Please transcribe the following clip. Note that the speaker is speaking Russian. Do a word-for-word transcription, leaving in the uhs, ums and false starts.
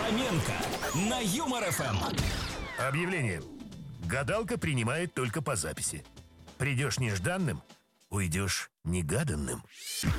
Фоменко на Юмор ФМ. Объявление. Гадалка принимает только по записи. Придешь нежданным, уйдешь негаданным.